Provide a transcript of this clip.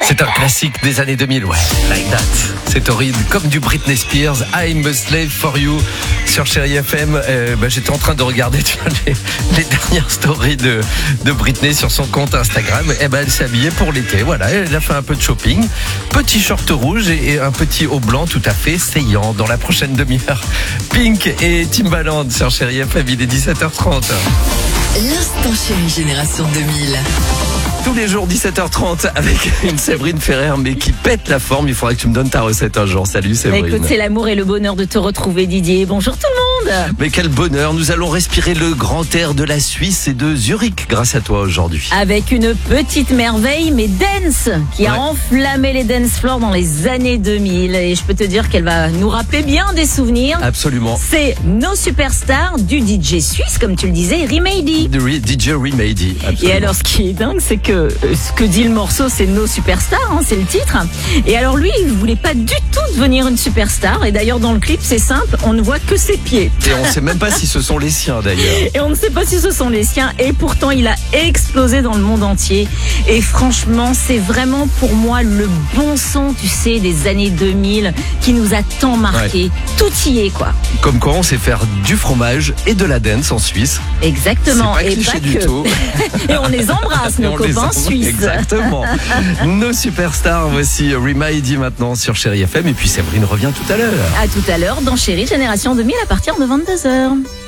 C'est un classique des années 2000, ouais. Like that. C'est horrible, comme du Britney Spears. I'm a slave for you sur Chérie FM. J'étais en train de regarder les dernières stories de Britney sur son compte Instagram. Elle s'est habillée pour l'été. Voilà, elle a fait un peu de shopping. Petit short rouge et un petit haut blanc tout à fait saillant. Dans la prochaine demi-heure, Pink et Timbaland sur Chérie FM. Il est 17h30. L'instant Chérie Génération 2000. Tous les jours 17h30 avec une Séverine Ferrer mais qui pète la forme. Il faudrait que tu me donnes ta recette un jour. Salut Séverine. Écoute, c'est l'amour et le bonheur de te retrouver, Didier. Bonjour tout le monde. Mais quel bonheur. Nous allons respirer le grand air de la Suisse et de Zurich grâce à toi aujourd'hui. Avec une petite merveille mais dance qui a enflammé les dance floors dans les années 2000. Et je peux te dire qu'elle va nous rappeler bien des souvenirs. Absolument. C'est nos superstars du DJ suisse, comme tu le disais, Remedy. DJ Remedy. Et alors, ce qui est dingue, c'est que ce que dit le morceau, c'est nos superstars, c'est le titre. Et alors lui, il voulait pas du tout devenir une superstar. Et d'ailleurs, dans le clip, c'est simple, on ne voit que ses pieds. Et on ne sait même pas si ce sont les siens d'ailleurs. Et on ne sait pas si ce sont les siens. Et pourtant, il a explosé dans le monde entier. Et franchement, c'est vraiment pour moi le bon son, tu sais, des années 2000 qui nous a tant marqué. Ouais. Tout y est, quoi. Comme quoi, on sait faire du fromage et de la dance en Suisse. Exactement. C'est pas cliché du tout. Et on les embrasse, nos copains suisses. Exactement. Nos superstars, voici Remedy maintenant sur Chérie FM. Et puis Séverine revient tout à l'heure. À tout à l'heure dans Chérie Génération 2000 à partir de 22h.